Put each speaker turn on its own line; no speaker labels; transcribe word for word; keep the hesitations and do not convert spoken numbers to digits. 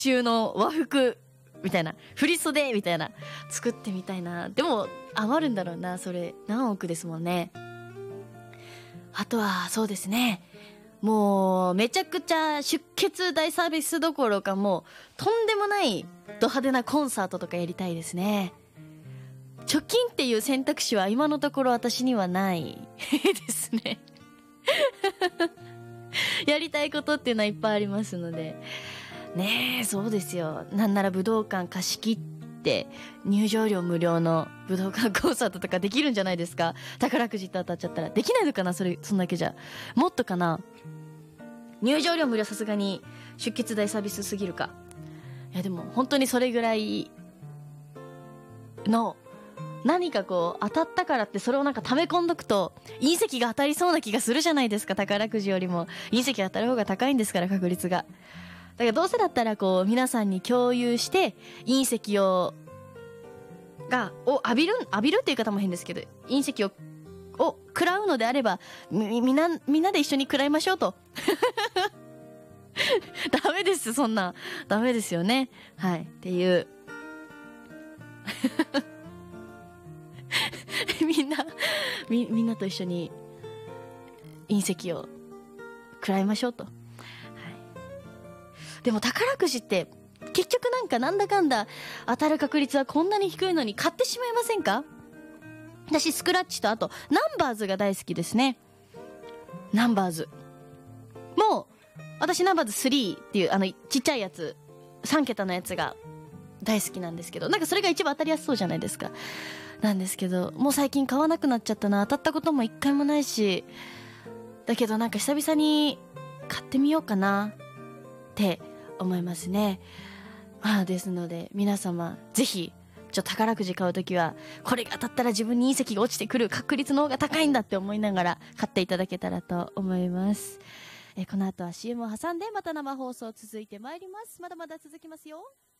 中の和服みたいな、振り袖みたいな作ってみたいな。でも余るんだろうな、それ何億ですもんね。あとはそうですね、もうめちゃくちゃ出血大サービスどころか、もうとんでもないド派手なコンサートとかやりたいですね。貯金っていう選択肢は今のところ私にはないですねやりたいことっていうのはいっぱいありますのでね。え、そうですよ。なんなら武道館貸し切って入場料無料の武道館コンサートとかできるんじゃないですか。宝くじって当たっちゃったら。できないのかな、それ、そんだけじゃ。もっとかな。入場料無料、さすがに出血大サービスすぎるか。いやでも本当にそれぐらいの何かこう当たったからってそれをなんか溜め込んどくと隕石が当たりそうな気がするじゃないですか。宝くじよりも隕石が当たる方が高いんですから、確率が。だからどうせだったらこう皆さんに共有して隕石をがを浴びる浴びるっていう方も変ですけど、隕石をを食らうのであればみみんなみんなで一緒に食らいましょうとダメです、そんなダメですよね。はいっていうみんなみみんなと一緒に隕石を食らいましょうと。はい、でも宝くじって結局なんかなんだかんだ当たる確率はこんなに低いのに買ってしまいませんか？私スクラッチとあとナンバーズが大好きですね。ナンバーズもう私ナンバーズスリーっていうあのちっちゃいやつさん桁のやつが大好きなんですけど、なんかそれが一番当たりやすそうじゃないですか。なんですけどもう最近買わなくなっちゃったな。当たったことも一回もないし、だけどなんか久々に買ってみようかなって思いますね。まあですので皆様ぜひちょっと宝くじ買うときはこれが当たったら自分に隕石が落ちてくる確率の方が高いんだって思いながら買っていただけたらと思います。えこの後は シーエム を挟んでまた生放送続いてまいります。まだまだ続きますよ。